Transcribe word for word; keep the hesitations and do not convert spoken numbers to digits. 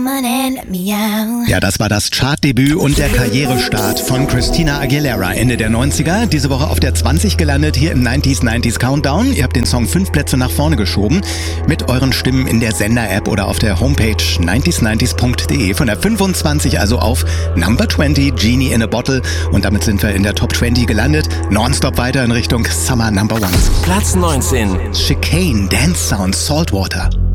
Ja, das war das Chartdebüt und der Karrierestart von Christina Aguilera Ende der neunziger. Diese Woche auf der zwanzig gelandet hier im neunziger neunzig Countdown. Ihr habt den Song fünf Plätze nach vorne geschoben mit euren Stimmen in der Sender-App oder auf der Homepage neunzig neunzig punkt de. Von der fünfundzwanzig also auf Number zwanzig, Genie in a Bottle. Und damit sind wir in der Top zwanzig gelandet. Nonstop weiter in Richtung Summer Number Ones. Platz neunzehn. Chicane, Dance Sound, Saltwater.